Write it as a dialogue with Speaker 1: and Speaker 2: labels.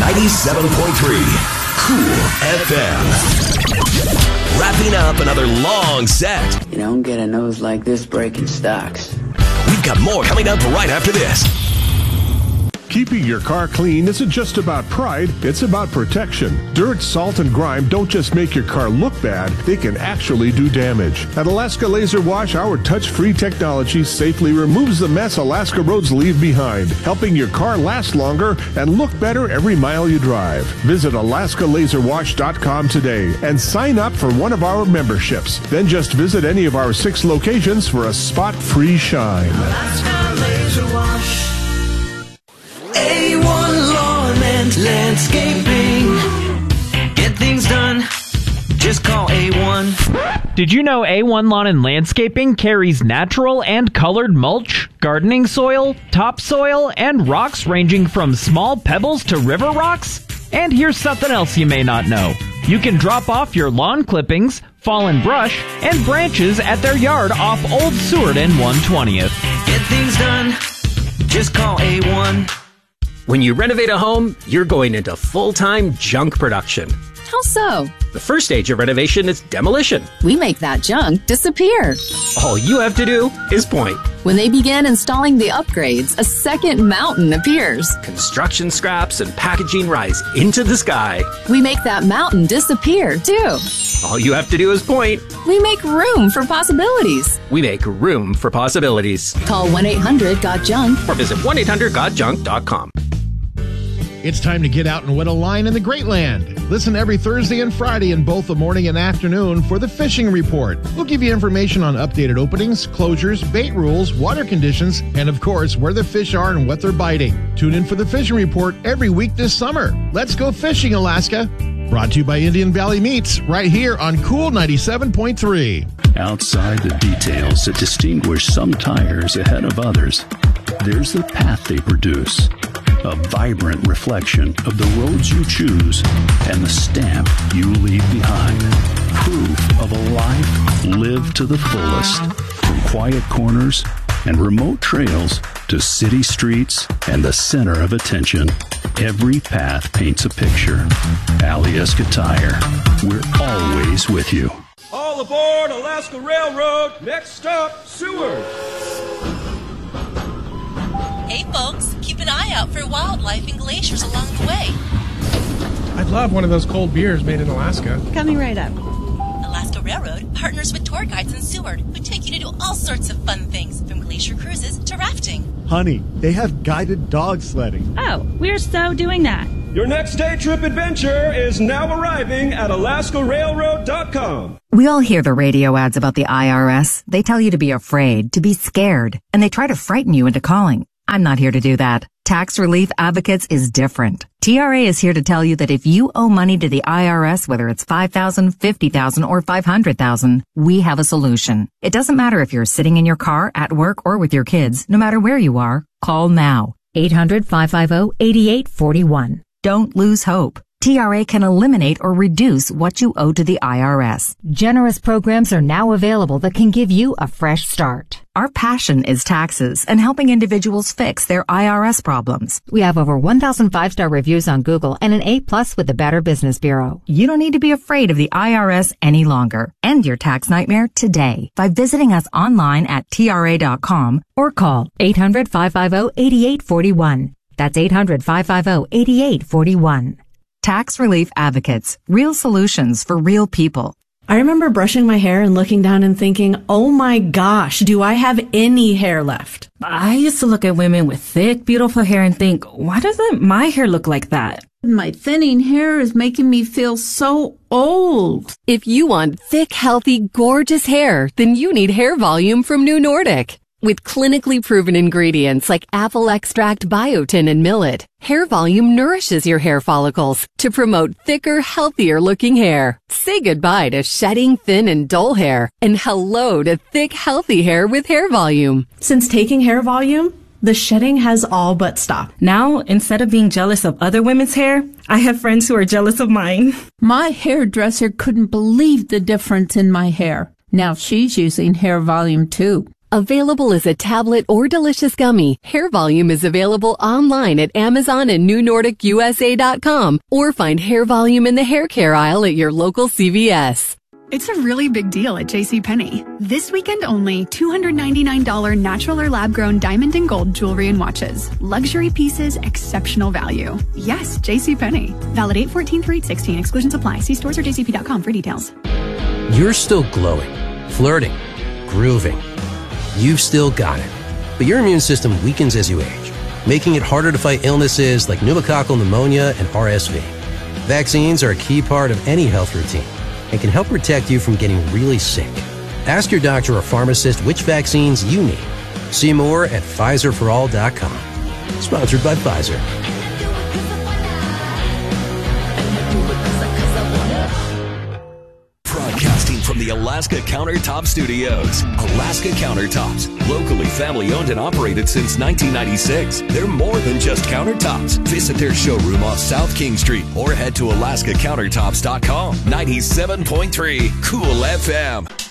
Speaker 1: 97.3 Cool FM. Wrapping up another long set.
Speaker 2: You don't get a nose like this breaking stocks.
Speaker 1: We've got more coming up right after this.
Speaker 3: Keeping your car clean isn't just about pride, it's about protection. Dirt, salt, and grime don't just make your car look bad, they can actually do damage. At Alaska Laser Wash, our touch-free technology safely removes the mess Alaska roads leave behind, helping your car last longer and look better every mile you drive. Visit alaskalaserwash.com today and sign up for one of our memberships. Then just visit any of our 6 locations for a spot-free shine.
Speaker 4: Alaska Laser Wash. A1 Lawn and Landscaping. Get things done. Just call A1.
Speaker 5: Did you know A1 Lawn and Landscaping carries natural and colored mulch, gardening soil, topsoil, and rocks ranging from small pebbles to river rocks? And here's something else you may not know. You can drop off your lawn clippings, fallen brush, and branches at their yard off Old Seward and 120th.
Speaker 4: Get things done. Just call A1.
Speaker 6: When you renovate a home, you're going into full-time junk production.
Speaker 7: How so?
Speaker 6: The first stage of renovation is demolition.
Speaker 7: We make that junk disappear.
Speaker 6: All you have to do is point.
Speaker 7: When they begin installing the upgrades, a second mountain appears.
Speaker 6: Construction scraps and packaging rise into the sky.
Speaker 7: We make that mountain disappear, too.
Speaker 6: All you have to do is point.
Speaker 7: We make room for possibilities.
Speaker 6: We make room for possibilities.
Speaker 7: Call 1-800-GOT-JUNK
Speaker 6: or visit 1-800-GOT-JUNK.com.
Speaker 8: It's time to get out and wet a line in the Great Land. Listen every Thursday and Friday in both the morning and afternoon for the Fishing Report. We'll give you information on updated openings, closures, bait rules, water conditions, and of course, where the fish are and what they're biting. Tune in for the Fishing Report every week this summer. Let's go fishing, Alaska. Brought to you by Indian Valley Meats, right here on Cool 97.3.
Speaker 9: Outside the details that distinguish some tires ahead of others, there's the path they produce. A vibrant reflection of the roads you choose and the stamp you leave behind. Proof of a life lived to the fullest. From quiet corners and remote trails to city streets and the center of attention, every path paints a picture. Alyeska Tire, we're always with you.
Speaker 10: All aboard Alaska Railroad. Next stop, Seward.
Speaker 11: Hey folks, keep an eye out for wildlife and glaciers along the way.
Speaker 12: I'd love one of those cold beers made in Alaska.
Speaker 11: Coming right up. Alaska Railroad partners with tour guides in Seward who take you to do all sorts of fun things, from glacier cruises to rafting.
Speaker 13: Honey, they have guided dog sledding.
Speaker 14: Oh, we're so doing that.
Speaker 10: Your next day trip adventure is now arriving at alaskarailroad.com.
Speaker 15: We all hear the radio ads about the IRS. They tell you to be afraid, to be scared, and they try to frighten you into calling. I'm not here to do that. Tax Relief Advocates is different. TRA is here to tell you that if you owe money to the IRS, whether it's $5,000, $50,000, or $500,000, we have a solution. It doesn't matter if you're sitting in your car, at work, or with your kids. No matter where you are, call now. 800-550-8841. Don't lose hope. TRA can eliminate or reduce what you owe to the IRS.
Speaker 16: Generous programs are now available that can give you a fresh start.
Speaker 15: Our passion is taxes and helping individuals fix their IRS problems.
Speaker 16: We have over 1,000 5-star reviews on Google and an A+ with the Better Business Bureau.
Speaker 15: You don't need to be afraid of the IRS any longer. End your tax nightmare today by visiting us online at TRA.com
Speaker 16: or call 800-550-8841. That's 800-550-8841.
Speaker 15: Tax Relief Advocates. Real solutions for real people.
Speaker 17: I remember brushing my hair and looking down and thinking, oh my gosh, do I have any hair left?
Speaker 18: I used to look at women with thick, beautiful hair and think, why doesn't my hair look like that?
Speaker 19: My thinning hair is making me feel so old.
Speaker 20: If you want thick, healthy, gorgeous hair, then you need Hair Volume from New Nordic. With clinically proven ingredients like apple extract, biotin, and millet, Hair Volume nourishes your hair follicles to promote thicker, healthier looking hair. Say goodbye to shedding, thin, and dull hair, and hello to thick, healthy hair with Hair Volume.
Speaker 17: Since taking Hair Volume, the shedding has all but stopped.
Speaker 18: Now, instead of being jealous of other women's hair, I have friends who are jealous of mine.
Speaker 19: My hairdresser couldn't believe the difference in my hair. Now she's using Hair Volume too.
Speaker 20: Available as a tablet or delicious gummy, Hair Volume is available online at Amazon and NewNordicUSA.com, or find Hair Volume in the hair care aisle at your local CVS.
Speaker 21: It's a really big deal at JCPenney. This weekend only, $299 natural or lab-grown diamond and gold jewelry and watches. Luxury pieces, exceptional value. Yes, JCPenney. Valid 8/14 through 8/16. Exclusions apply. See stores or jcp.com for details.
Speaker 22: You're still glowing, flirting, grooving. You've still got it. But your immune system weakens as you age, making it harder to fight illnesses like pneumococcal pneumonia and RSV. Vaccines are a key part of any health routine and can help protect you from getting really sick. Ask your doctor or pharmacist which vaccines you need. See more at PfizerForAll.com. Sponsored by Pfizer.
Speaker 1: Broadcasting from the Alaska Countertop Studios. Alaska Countertops, locally family-owned and operated since 1996. They're more than just countertops. Visit their showroom off South King Street or head to AlaskaCountertops.com. 97.3 Cool FM.